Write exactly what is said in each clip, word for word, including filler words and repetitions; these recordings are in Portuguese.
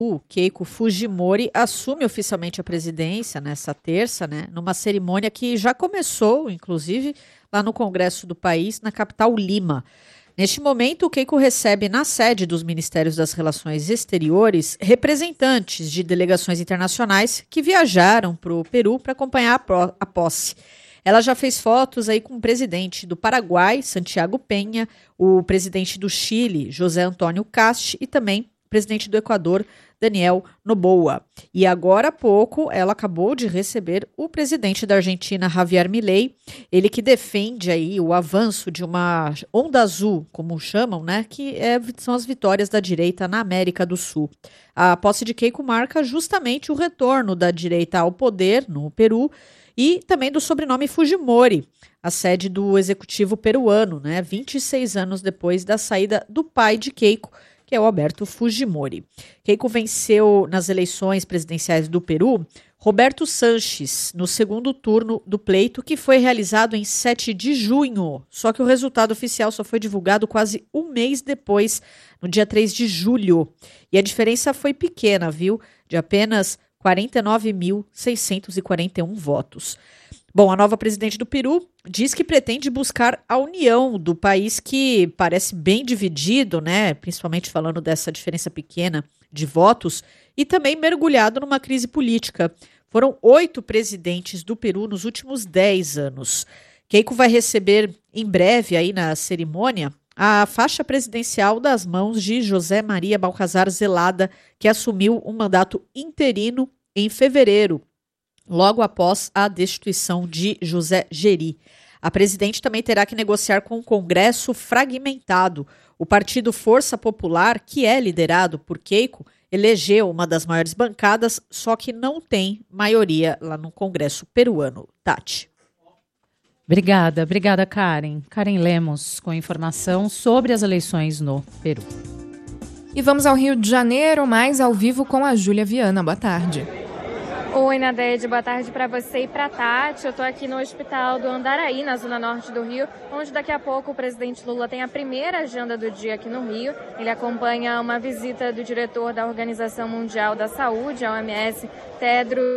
O Keiko Fujimori assume oficialmente a presidência nessa terça, né, numa cerimônia que já começou, inclusive, lá no Congresso do país, na capital Lima. Neste momento, o Keiko recebe na sede dos Ministérios das Relações Exteriores representantes de delegações internacionais que viajaram para o Peru para acompanhar a, pro- a posse. Ela já fez fotos aí com o presidente do Paraguai, Santiago Penha, o presidente do Chile, José Antônio Kast, e também o presidente do Equador, Daniel Noboa. E agora há pouco ela acabou de receber o presidente da Argentina, Javier Milei, ele que defende aí o avanço de uma onda azul, como chamam, né, que é, são as vitórias da direita na América do Sul. A posse de Keiko marca justamente o retorno da direita ao poder no Peru e também do sobrenome Fujimori, a sede do executivo peruano, né, vinte e seis anos depois da saída do pai de Keiko, que é o Alberto Fujimori. Keiko venceu nas eleições presidenciais do Peru Roberto Sanches no segundo turno do pleito, que foi realizado em sete de junho. Só que o resultado oficial só foi divulgado quase um mês depois, no dia três de julho. E a diferença foi pequena, viu? De apenas quarenta e nove mil seiscentos e quarenta e um votos. Bom, a nova presidente do Peru diz que pretende buscar a união do país, que parece bem dividido, né? Principalmente falando dessa diferença pequena de votos, e também mergulhado numa crise política. Foram oito presidentes do Peru nos últimos dez anos. Keiko vai receber em breve aí na cerimônia a faixa presidencial das mãos de José Maria Balcazar Zelada, que assumiu um mandato interino em fevereiro, logo após a destituição de José Geri. A presidente também terá que negociar com o Congresso fragmentado. O Partido Força Popular, que é liderado por Keiko, elegeu uma das maiores bancadas, só que não tem maioria lá no Congresso peruano. Tati. Obrigada, obrigada, Karen. Karen Lemos, com informação sobre as eleições no Peru. E vamos ao Rio de Janeiro, mais ao vivo com a Júlia Viana. Boa tarde. Oi, Nadege, boa tarde para você e para a Tati. Eu estou aqui no Hospital do Andaraí, na zona norte do Rio, onde daqui a pouco o presidente Lula tem a primeira agenda do dia aqui no Rio. Ele acompanha uma visita do diretor da Organização Mundial da Saúde, a O M S, Tedros.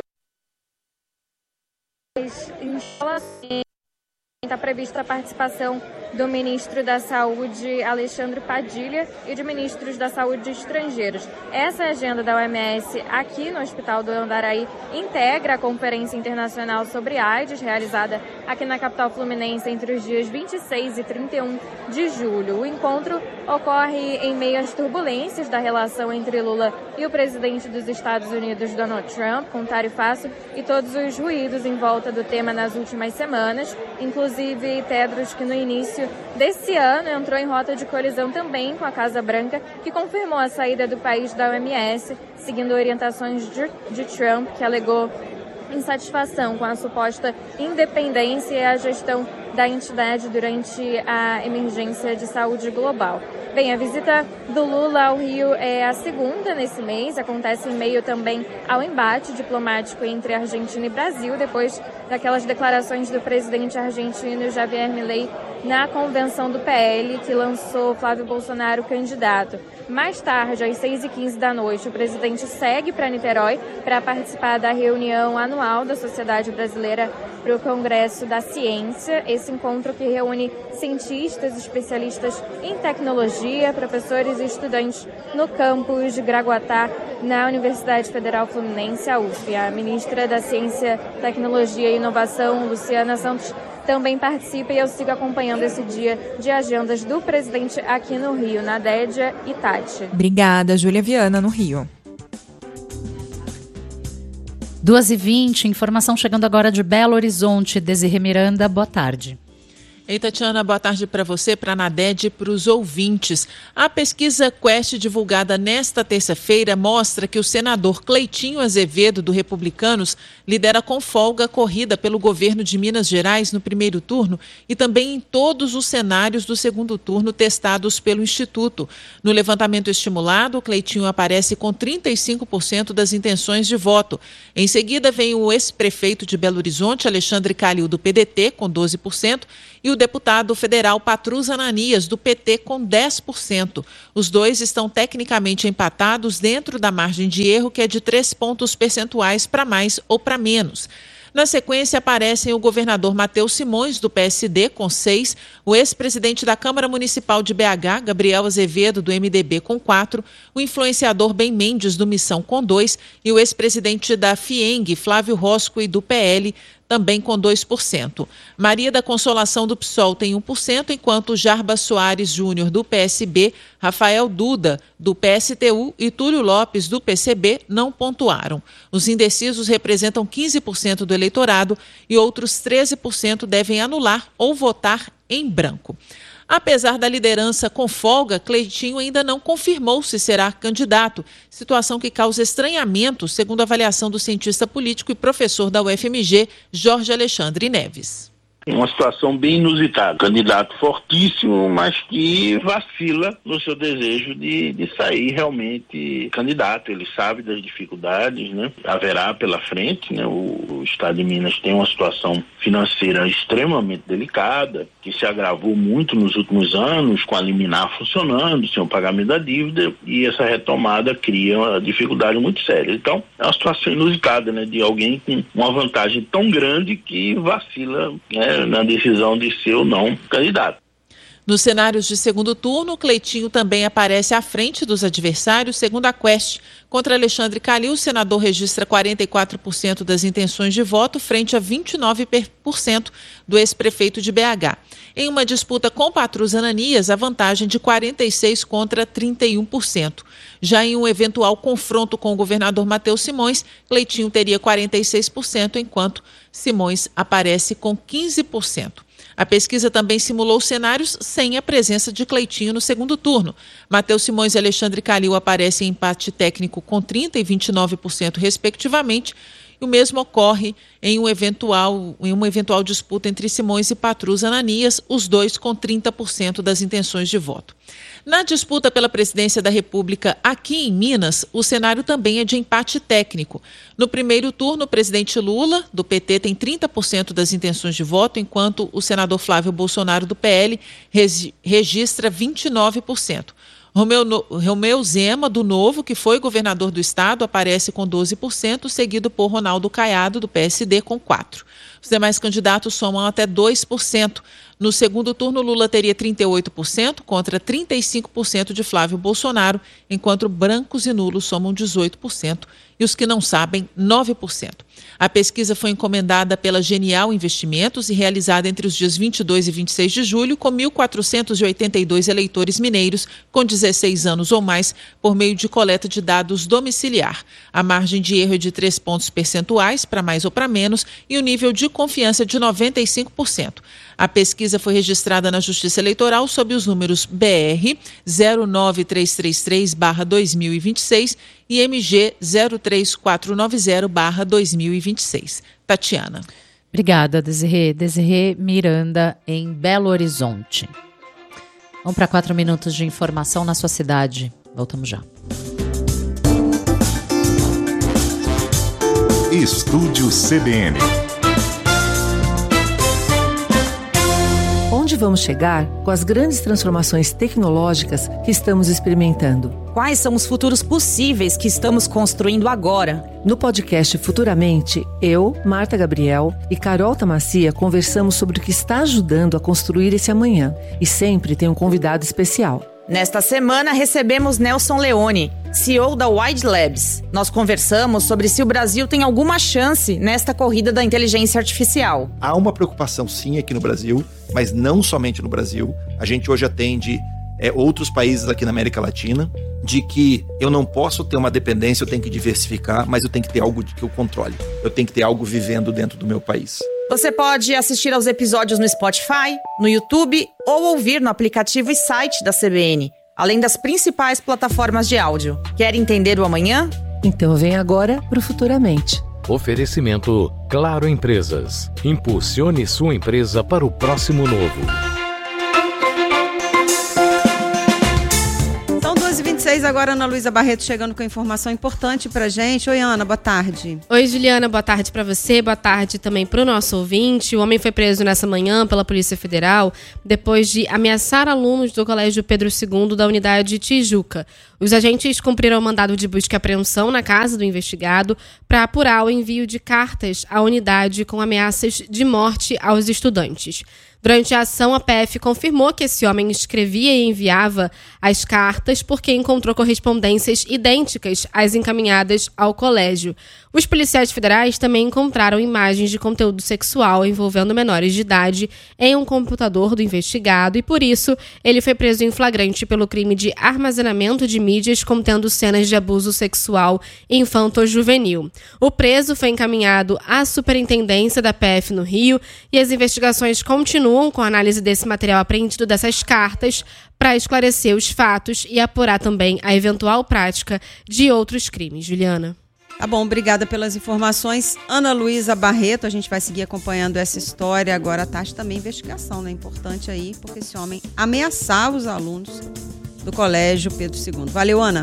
Está prevista a participação do ministro da Saúde, Alexandre Padilha, e de ministros da Saúde estrangeiros. Essa agenda da O M S aqui no Hospital do Andaraí integra a Conferência Internacional sobre AIDS, realizada aqui na capital fluminense entre os dias vinte e seis e trinta e um de julho. O encontro ocorre em meio às turbulências da relação entre Lula e o presidente dos Estados Unidos, Donald Trump, com tarifaço, e todos os ruídos em volta do tema nas últimas semanas, inclusive Tedros, que no início desse ano entrou em rota de colisão também com a Casa Branca, que confirmou a saída do país da O M S, seguindo orientações de, de Trump, que alegou insatisfação com a suposta independência e a gestão da entidade durante a emergência de saúde global. Bem, a visita do Lula ao Rio é a segunda nesse mês, acontece em meio também ao embate diplomático entre Argentina e Brasil, depois daquelas declarações do presidente argentino Javier Milei na convenção do P L, que lançou Flávio Bolsonaro candidato. Mais tarde, às seis e quinze da noite, o presidente segue para Niterói para participar da reunião anual da Sociedade Brasileira para o Congresso da Ciência. Esse encontro que reúne cientistas, especialistas em tecnologia, professores e estudantes no campus de Graguatá, na Universidade Federal Fluminense, a U F. A ministra da Ciência, Tecnologia e Inovação, Luciana Santos, também participa, e eu sigo acompanhando esse dia de agendas do presidente aqui no Rio, Nadédia e Tati. Obrigada, Júlia Viana, no Rio. duas e vinte, informação chegando agora de Belo Horizonte. Desirê Miranda, boa tarde. Ei, Tatiana, boa tarde para você, para a Naded e para os ouvintes. A pesquisa Quest, divulgada nesta terça-feira, mostra que o senador Cleitinho Azevedo, do Republicanos, lidera com folga a corrida pelo governo de Minas Gerais no primeiro turno e também em todos os cenários do segundo turno testados pelo Instituto. No levantamento estimulado, o Cleitinho aparece com trinta e cinco por cento das intenções de voto. Em seguida, vem o ex-prefeito de Belo Horizonte, Alexandre Calil, do P D T, com doze por cento, e o deputado federal Patrus Ananias, do P T, com dez por cento. Os dois estão tecnicamente empatados dentro da margem de erro, que é de três pontos percentuais para mais ou para menos. Na sequência, aparecem o governador Matheus Simões, do P S D, com seis, o ex-presidente da Câmara Municipal de B H, Gabriel Azevedo, do M D B, com quatro, o influenciador Ben Mendes, do Missão, com dois, e o ex-presidente da FIENG, Flávio Roscoe, do P L, também com dois por cento. Maria da Consolação, do P SOL, tem um por cento, enquanto Jarbas Soares Júnior, do P S B, Rafael Duda, do P S T U e Túlio Lopes, do P C B, não pontuaram. Os indecisos representam quinze por cento do eleitorado e outros treze por cento devem anular ou votar em branco. Apesar da liderança com folga, Cleitinho ainda não confirmou se será candidato, situação que causa estranhamento, segundo a avaliação do cientista político e professor da U F M G, Jorge Alexandre Neves. Uma situação bem inusitada. Candidato fortíssimo, mas que vacila no seu desejo de, de sair realmente candidato. Ele sabe das dificuldades, né? Haverá pela frente, né? O, o Estado de Minas tem uma situação financeira extremamente delicada, que se agravou muito nos últimos anos, com a liminar funcionando, sem o pagamento da dívida, e essa retomada cria uma dificuldade muito séria. Então, é uma situação inusitada, né? De alguém com uma vantagem tão grande que vacila, né? Na decisão de ser ou não candidato. Nos cenários de segundo turno, Cleitinho também aparece à frente dos adversários, segundo a Quest. Contra Alexandre Calil, o senador registra quarenta e quatro por cento das intenções de voto, frente a vinte e nove por cento do ex-prefeito de B H. Em uma disputa com Patrus Ananias, a vantagem de quarenta e seis por cento contra trinta e um por cento. Já em um eventual confronto com o governador Matheus Simões, Cleitinho teria quarenta e seis por cento, enquanto Simões aparece com quinze por cento. A pesquisa também simulou cenários sem a presença de Cleitinho no segundo turno. Matheus Simões e Alexandre Calil aparecem em empate técnico com trinta por cento e vinte e nove por cento, respectivamente. E o mesmo ocorre em, um eventual, em uma eventual disputa entre Simões e Patrus Ananias, os dois com trinta por cento das intenções de voto. Na disputa pela presidência da República aqui em Minas, o cenário também é de empate técnico. No primeiro turno, o presidente Lula, do P T, tem trinta por cento das intenções de voto, enquanto o senador Flávio Bolsonaro, do P L, registra vinte e nove por cento. Romeu, Romeu Zema, do Novo, que foi governador do estado, aparece com doze por cento, seguido por Ronaldo Caiado, do P S D, com quatro por cento. Os demais candidatos somam até dois por cento. No segundo turno, Lula teria trinta e oito por cento contra trinta e cinco por cento de Flávio Bolsonaro, enquanto brancos e nulos somam dezoito por cento e os que não sabem, nove por cento. A pesquisa foi encomendada pela Genial Investimentos e realizada entre os dias vinte e dois e vinte e seis de julho, com mil quatrocentos e oitenta e dois eleitores mineiros com dezesseis anos ou mais, por meio de coleta de dados domiciliar. A margem de erro é de três pontos percentuais, para mais ou para menos, e o nível de confiança de noventa e cinco por cento. A pesquisa foi registrada na Justiça Eleitoral sob os números B R zero nove três três três barra dois mil e vinte e seis e M G zero três quatro nove zero barra dois mil e vinte e seis. Tatiana. Obrigada, Desirê. Desirê Miranda, em Belo Horizonte. Vamos para quatro minutos de informação na sua cidade. Voltamos já. Estúdio C B N. Onde vamos chegar com as grandes transformações tecnológicas que estamos experimentando? Quais são os futuros possíveis que estamos construindo agora? No podcast Futuramente, eu, Marta Gabriel e Carol Tamacia conversamos sobre o que está ajudando a construir esse amanhã. E sempre tem um convidado especial. Nesta semana recebemos Nelson Leone, C E O da Wide Labs. Nós conversamos sobre se o Brasil tem alguma chance nesta corrida da inteligência artificial. Há uma preocupação sim aqui no Brasil, mas não somente no Brasil. A gente hoje atende é, outros países aqui na América Latina, de que eu não posso ter uma dependência, eu tenho que diversificar, mas eu tenho que ter algo que eu controle. Eu tenho que ter algo vivendo dentro do meu país. Você pode assistir aos episódios no Spotify, no YouTube ou ouvir no aplicativo e site da C B N, além das principais plataformas de áudio. Quer entender o amanhã? Então vem agora para o Futuramente. Oferecimento Claro Empresas. Impulsione sua empresa para o próximo novo. São duas e vinte e seis. seis agora, Ana Luísa Barreto chegando com informação importante pra gente. Oi, Ana, boa tarde. Oi, Juliana, boa tarde pra você, boa tarde também pro nosso ouvinte. O homem foi preso nessa manhã pela Polícia Federal depois de ameaçar alunos do Colégio Pedro segundo da unidade Tijuca. Os agentes cumpriram o mandado de busca e apreensão na casa do investigado para apurar o envio de cartas à unidade com ameaças de morte aos estudantes. Durante a ação, a P F confirmou que esse homem escrevia e enviava as cartas porque encontrou correspondências idênticas às encaminhadas ao colégio. Os policiais federais também encontraram imagens de conteúdo sexual envolvendo menores de idade em um computador do investigado e, por isso, ele foi preso em flagrante pelo crime de armazenamento de mídias contendo cenas de abuso sexual infanto-juvenil. O preso foi encaminhado à Superintendência da P F no Rio e as investigações continuam com a análise desse material apreendido dessas cartas para esclarecer os fatos e apurar também a eventual prática de outros crimes. Juliana. Tá bom, obrigada pelas informações. Ana Luísa Barreto, a gente vai seguir acompanhando essa história. Agora a taxa também investigação, né? Importante aí, porque esse homem ameaçava os alunos do Colégio Pedro segundo. Valeu, Ana.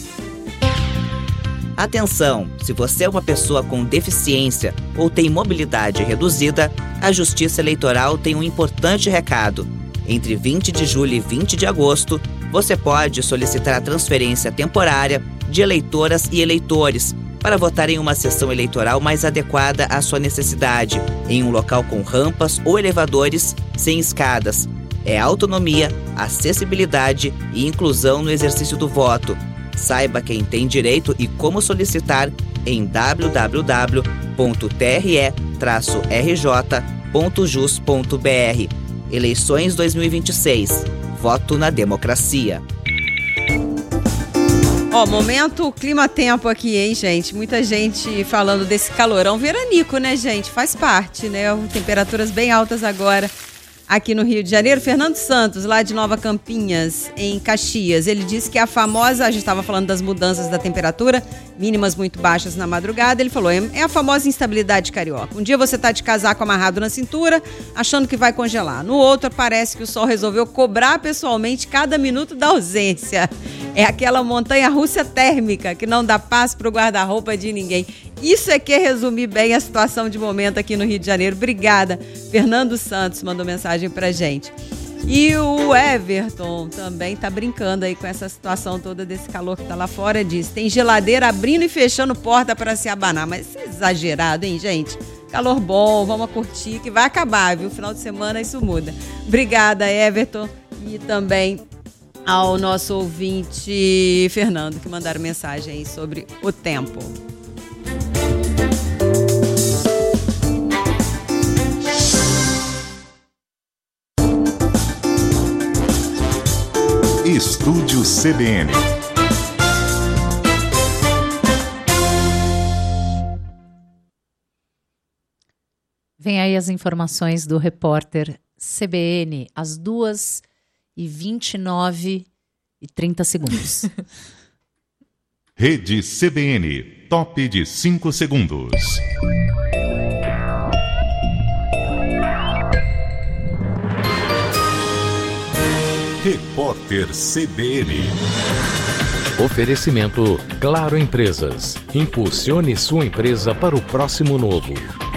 Atenção, se você é uma pessoa com deficiência ou tem mobilidade reduzida, a Justiça Eleitoral tem um importante recado. Entre vinte de julho e vinte de agosto, você pode solicitar a transferência temporária de eleitoras e eleitores para votar em uma sessão eleitoral mais adequada à sua necessidade, em um local com rampas ou elevadores sem escadas. É autonomia, acessibilidade e inclusão no exercício do voto. Saiba quem tem direito e como solicitar em w w w ponto t r e traço r j ponto jus ponto b r. Eleições dois mil e vinte e seis. Voto na democracia. Ó, momento clima-tempo aqui, hein, gente? Muita gente falando desse calorão veranico, né, gente? Faz parte, né? Temperaturas bem altas agora aqui no Rio de Janeiro. Fernando Santos, lá de Nova Campinhas, em Caxias, ele disse que a famosa, a gente estava falando das mudanças da temperatura, mínimas muito baixas na madrugada, ele falou, é a famosa instabilidade carioca. Um dia você tá de casaco amarrado na cintura, achando que vai congelar. No outro, parece que o sol resolveu cobrar pessoalmente cada minuto da ausência. É aquela montanha-russa térmica que não dá paz pro guarda-roupa de ninguém. Isso é que é resumir bem a situação de momento aqui no Rio de Janeiro. Obrigada. Fernando Santos mandou mensagem pra gente. E o Everton também tá brincando aí com essa situação toda desse calor que tá lá fora. Diz, tem geladeira abrindo e fechando porta para se abanar. Mas isso é exagerado, hein, gente? Calor bom, vamos curtir, que vai acabar, viu? Final de semana isso muda. Obrigada, Everton. E também ao nosso ouvinte Fernando, que mandaram mensagem aí sobre o tempo. Estúdio C B N. Vem aí as informações do repórter C B N, às duas e vinte e nove e trinta segundos. Rede C B N, top de cinco segundos. Repórter C B N. Oferecimento Claro Empresas. Impulsione sua empresa para o próximo novo.